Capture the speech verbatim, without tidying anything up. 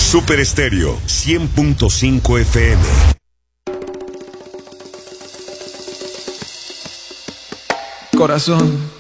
Super Estéreo cien punto cinco F M. Corazón,